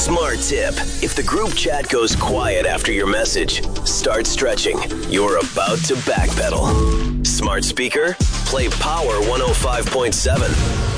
Smart tip. If the group chat goes quiet after your message, start stretching. You're about to backpedal. Smart speaker? Play Power 105.7.